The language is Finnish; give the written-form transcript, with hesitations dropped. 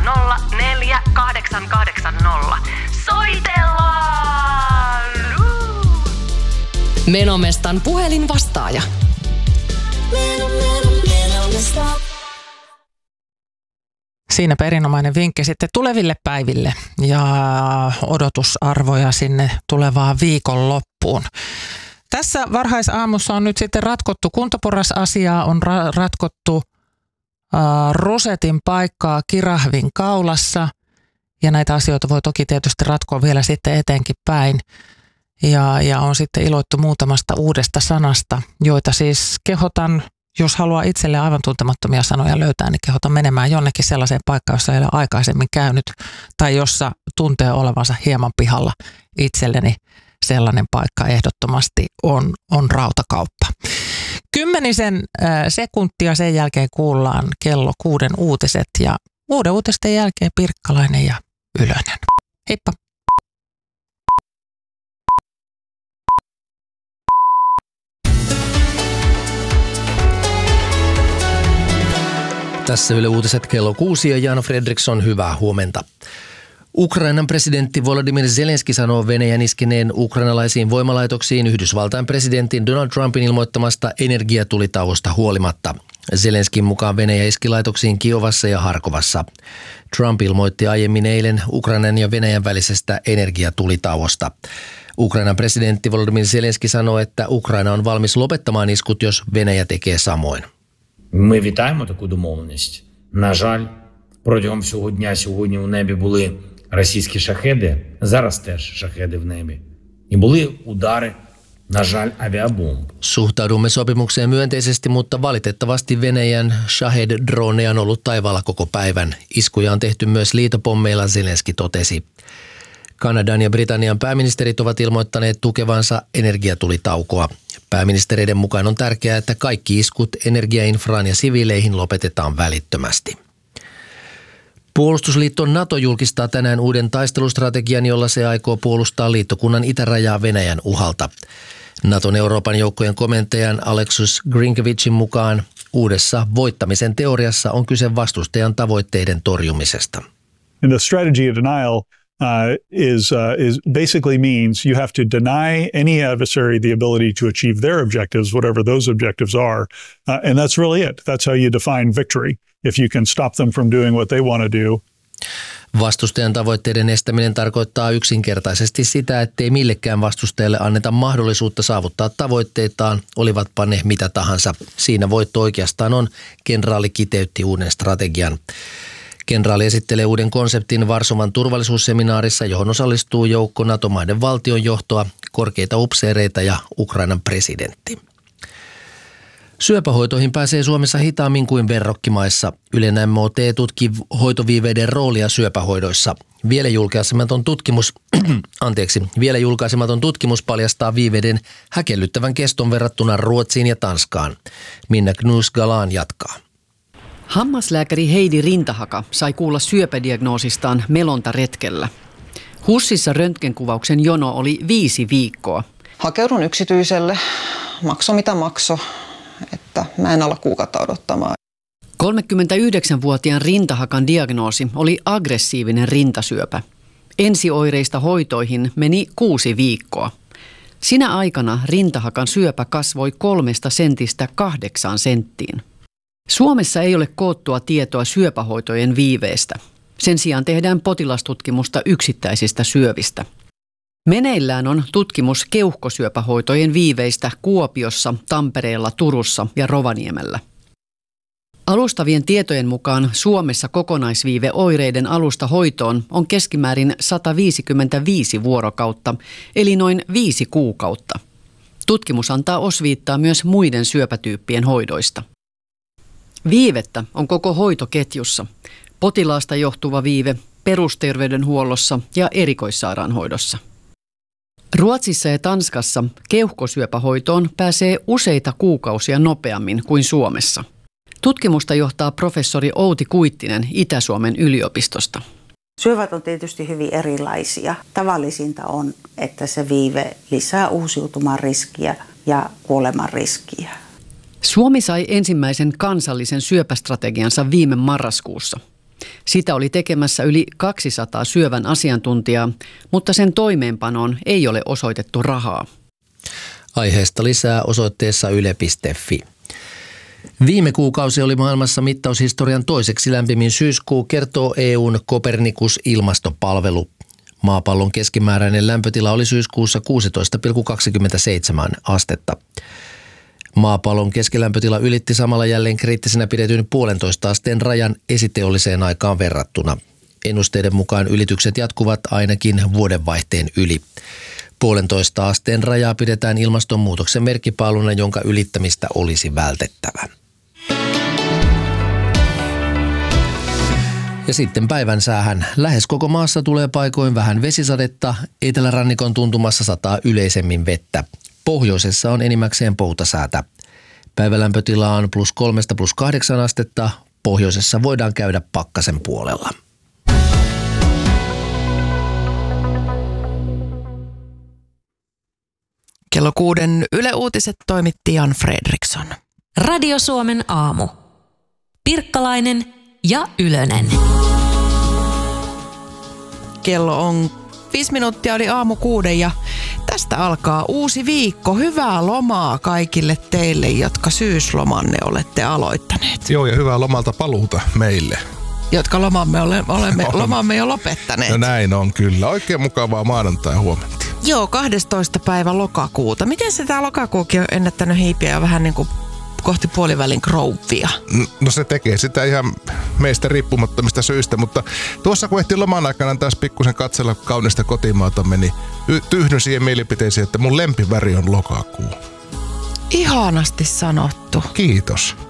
047255884. Soitellaan! Menomestan puhelinvastaaja. Siinä erinomainen vinkki sitten tuleville päiville ja odotusarvoja sinne tulevaan viikonloppuun. Tässä varhaisaamussa on nyt sitten ratkottu kuntoporrasasiaa, on ratkottu rosetin paikkaa kirahvin kaulassa ja näitä asioita voi toki tietysti ratkoa vielä sitten eteenkin päin. Ja on sitten iloittu muutamasta uudesta sanasta, joita siis kehotan, jos haluaa itselle aivan tuntemattomia sanoja löytää, niin kehotan menemään jonnekin sellaiseen paikkaan, jossa ei ole aikaisemmin käynyt tai jossa tuntee olevansa hieman pihalla itselleni. Sellainen paikka ehdottomasti on rautakauppa. 10 sekuntia sen jälkeen kuullaan kello 6 uutiset ja uuden uutisten jälkeen Pirkkalainen ja Ylönen. Heippa! Tässä Yle Uutiset kello 6 ja Jan Fredriksson, hyvää huomenta. Ukrainan presidentti Volodymyr Zelenski sanoo Venäjän iskeneen ukrainalaisiin voimalaitoksiin Yhdysvaltain presidentin Donald Trumpin ilmoittamasta energiatulitauosta huolimatta. Zelenskin mukaan Venäjä iski laitoksiin Kiovassa ja Harkovassa. Trump ilmoitti aiemmin eilen Ukrainan ja Venäjän välisestä energiatulitauosta. Ukrainan presidentti Volodymyr Zelenski sanoo, että Ukraina on valmis lopettamaan iskut, jos Venäjä tekee samoin. Ми вітаємо таку домовленість. На жаль, протягом всього дня сьогодні у небі були російські шахеди, зараз теж шахеди в небі. І були удари, на жаль, авіабомб. Suhtaudumme sopimukseen myönteisesti, mutta valitettavasti Venäjän Shahed-droneja on ollut taivaalla koko päivän. Iskuja on tehty myös liitopommeilla, Zelenski totesi. Kanadan ja Britannian pääministerit ovat ilmoittaneet tukevansa energiatulitaukoa. Pääministereiden mukaan on tärkeää, että kaikki iskut energiainfraan ja siviileihin lopetetaan välittömästi. Puolustusliitto NATO julkistaa tänään uuden taistelustrategian, jolla se aikoo puolustaa liittokunnan itärajaa Venäjän uhalta. Naton Euroopan joukkojen komentajan Alexus Grinkevicin mukaan uudessa voittamisen teoriassa on kyse vastustajan tavoitteiden torjumisesta. And the strategy of denial is basically means you have to deny any adversary the ability to achieve their objectives, whatever those objectives are. And that's really it. That's how you define victory. If you can stop them from doing what they want to do. Vastustajan tavoitteiden estäminen tarkoittaa yksinkertaisesti sitä, ettei millekään vastustajalle anneta mahdollisuutta saavuttaa tavoitteitaan, olivatpa ne mitä tahansa. Siinä voitto oikeastaan on, kenraali kiteytti uuden strategian. Kenraali esittelee uuden konseptin Varsovan turvallisuusseminaarissa, johon osallistuu joukko NATO-maiden valtionjohtoa, korkeita upseereita ja Ukrainan presidentti. Syöpähoitoihin pääsee Suomessa hitaammin kuin verrokkimaissa. Ylen MOT tutkii hoitoviiveiden roolia syöpähoidoissa. Vielä julkaisematon tutkimus paljastaa viiveiden häkellyttävän keston verrattuna Ruotsiin ja Tanskaan. Minna Knus-Galan jatkaa. Hammaslääkäri Heidi Rintahaka sai kuulla syöpädiagnoosistaan melontaretkellä. HUSissa röntgenkuvauksen jono oli 5 viikkoa. Hakeudun yksityiselle, makso mitä makso, että mä en ala kuukautta odottamaan. 39-vuotiaan Rintahakan diagnoosi oli aggressiivinen rintasyöpä. Ensioireista hoitoihin meni 6 viikkoa. Sinä aikana Rintahakan syöpä kasvoi 3 sentistä 8 senttiin. Suomessa ei ole koottua tietoa syöpähoitojen viiveestä. Sen sijaan tehdään potilastutkimusta yksittäisistä syövistä. Meneillään on tutkimus keuhkosyöpähoitojen viiveistä Kuopiossa, Tampereella, Turussa ja Rovaniemellä. Alustavien tietojen mukaan Suomessa kokonaisviive oireiden alusta hoitoon on keskimäärin 155 vuorokautta, eli noin 5 kuukautta. Tutkimus antaa osviittaa myös muiden syöpätyyppien hoidoista. Viivettä on koko hoitoketjussa. Potilaasta johtuva viive perusterveydenhuollossa ja erikoissairaanhoidossa. Ruotsissa ja Tanskassa keuhkosyöpähoitoon pääsee useita kuukausia nopeammin kuin Suomessa. Tutkimusta johtaa professori Outi Kuittinen Itä-Suomen yliopistosta. Syövät on tietysti hyvin erilaisia. Tavallisinta on, että se viive lisää uusiutuman riskiä ja kuoleman riskiä. Suomi sai ensimmäisen kansallisen syöpästrategiansa viime marraskuussa. Sitä oli tekemässä yli 200 syövän asiantuntijaa, mutta sen toimeenpanoon ei ole osoitettu rahaa. Aiheesta lisää osoitteessa yle.fi. Viime kuukausi oli maailmassa mittaushistorian toiseksi lämpimin syyskuu, kertoo EUn Copernicus-ilmastopalvelu. Maapallon keskimääräinen lämpötila oli syyskuussa 16,27 astetta. Maapallon keskilämpötila ylitti samalla jälleen kriittisenä pidetyn 1,5 asteen rajan esiteolliseen aikaan verrattuna. Ennusteiden mukaan ylitykset jatkuvat ainakin vuodenvaihteen yli. 1,5 asteen rajaa pidetään ilmastonmuutoksen merkkipaaluna, jonka ylittämistä olisi vältettävä. Ja sitten päivän säähän. Lähes koko maassa tulee paikoin vähän vesisadetta, etelärannikon tuntumassa sataa yleisemmin vettä. Pohjoisessa on enimmäkseen poutasäätä. Päivälämpötila on +3–+8 astetta. Pohjoisessa voidaan käydä pakkasen puolella. Kello 6 Yle Uutiset toimitti Jan Fredriksson. Radio Suomen aamu. Pirkkalainen ja Ylönen. Kello on 5 minuuttia oli aamu 6 ja tästä alkaa uusi viikko. Hyvää lomaa kaikille teille, jotka syyslomanne olette aloittaneet. Joo, ja hyvää lomalta paluuta meille. Jotka olemme lomamme jo lopettaneet. No näin on kyllä. Oikein mukavaa maanantai huomenta. Joo, 12. päivä lokakuuta. Miten se tää lokakuukin on ennättänyt hiipiä ja vähän niin kuin kohti puolivälin krouvia? No se tekee sitä ihan meistä riippumattomista syistä, mutta tuossa kun ehti loman aikana taas pikkusen katsella kaunista kotimaatamme, niin tyhdyn siihen mielipiteisiin, että mun lempiväri on lokakuu. Ihanasti sanottu. Kiitos.